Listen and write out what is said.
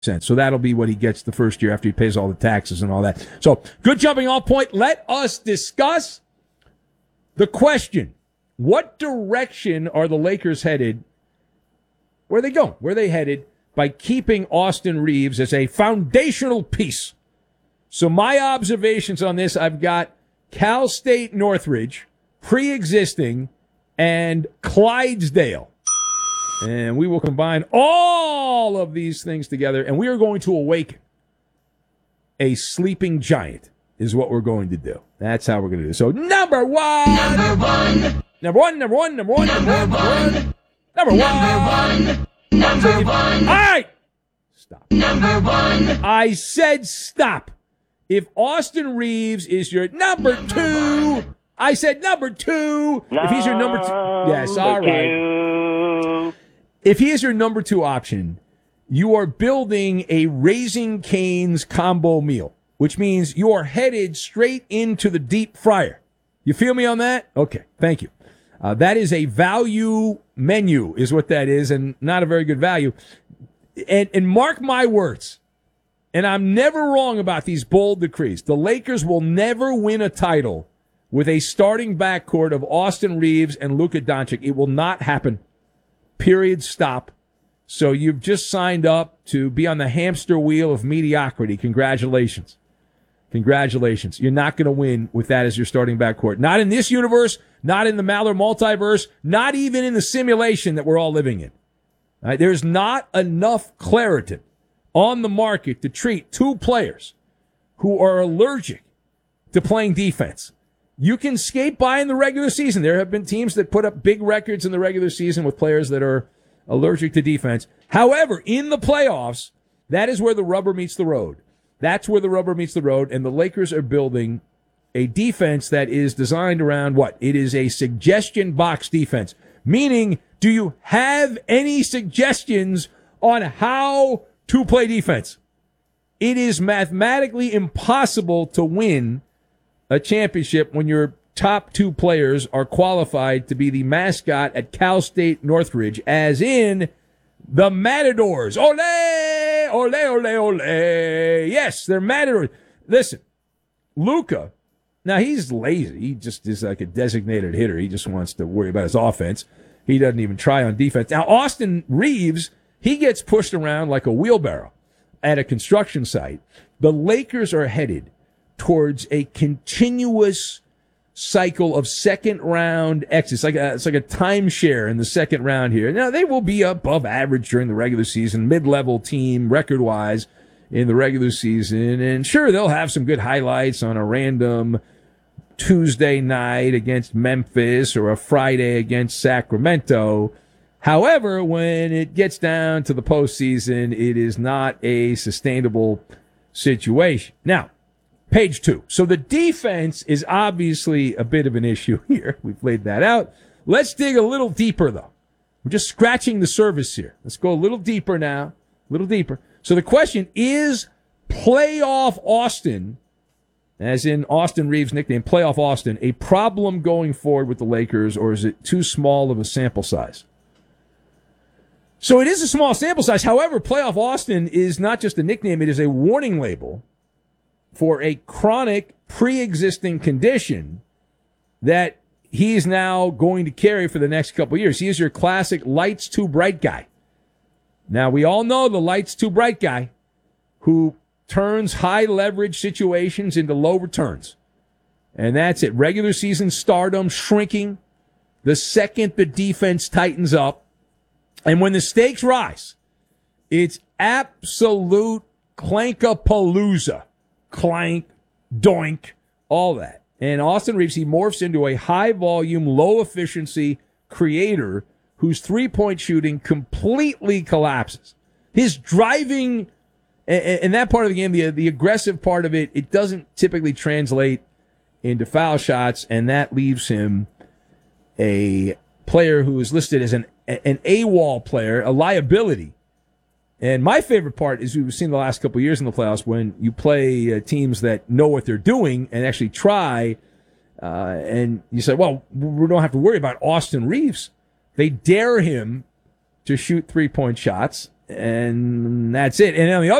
So that'll be what he gets the first year after he pays all the taxes and all that. So good jumping off point. Let us discuss the question. What direction are the Lakers headed? Where are they going? Where are they headed by keeping Austin Reeves as a foundational piece? So my observations on this, I've got Cal State Northridge, pre-existing, and Clydesdale. And we will combine all of these things together, and we are going to awaken a sleeping giant is what we're going to do. That's how we're going to do it. So number one. All right. Stop. I said stop. If Austin Reeves is your number two, I said number two. If he's your number two, yes, all right. If he is your number two option, you are building a Raising Cane's combo meal, which means you are headed straight into the deep fryer. You feel me on that? Okay, thank you. That is a value menu is what that is, and not a very good value. And mark my words, and I'm never wrong about these bold decrees. The Lakers will never win a title with a starting backcourt of Austin Reeves and Luka Doncic. It will not happen. Period. Stop. So you've just signed up to be on the hamster wheel of mediocrity. Congratulations. Congratulations. You're not going to win with that as your starting backcourt. Not in this universe, not in the Maller multiverse, not even in the simulation that we're all living in. All right, there's not enough Claritin on the market to treat two players who are allergic to playing defense. You can skate by in the regular season. There have been teams that put up big records in the regular season with players that are allergic to defense. However, in the playoffs, that is where the rubber meets the road. That's where the rubber meets the road, and the Lakers are building a defense that is designed around what? It is a suggestion box defense, meaning do you have any suggestions on how to play defense? It is mathematically impossible to win a championship when your top two players are qualified to be the mascot at Cal State Northridge, as in the Matadors. Ole, ole, ole, ole. Yes, they're Matadors. Listen, Luka, now he's lazy. He just is like a designated hitter. He just wants to worry about his offense. He doesn't even try on defense. Now, Austin Reeves, he gets pushed around like a wheelbarrow at a construction site. The Lakers are headed towards a continuous cycle of second-round exits. It's like a timeshare in the second round here. Now, they will be above average during the regular season, mid-level team record-wise in the regular season. And sure, they'll have some good highlights on a random Tuesday night against Memphis or a Friday against Sacramento. However, when it gets down to the postseason, it is not a sustainable situation. Now, page 2. So the defense is obviously a bit of an issue here. We've laid that out. Let's dig a little deeper, though. We're just scratching the surface here. Let's go a little deeper now. A little deeper. So the question is, playoff Austin, as in Austin Reeves' nickname, playoff Austin, a problem going forward with the Lakers, or is it too small of a sample size? So it is a small sample size. However, playoff Austin is not just a nickname. It is a warning label for a chronic pre-existing condition that he is now going to carry for the next couple of years. He is your classic lights too bright guy. Now, we all know the lights too bright guy who turns high leverage situations into low returns. And that's it. Regular season stardom shrinking the second the defense tightens up. And when the stakes rise, it's absolute clankapalooza. Clank, doink, all that. And Austin Reeves, he morphs into a high-volume, low-efficiency creator whose three-point shooting completely collapses. His driving, and that part of the game, the aggressive part of it, it doesn't typically translate into foul shots, and that leaves him a player who is listed as an AWOL player, a liability. And my favorite part is we've seen the last couple of years in the playoffs when you play teams that know what they're doing and actually try, and you say, well, we don't have to worry about Austin Reeves. They dare him to shoot three-point shots, And that's it. And on the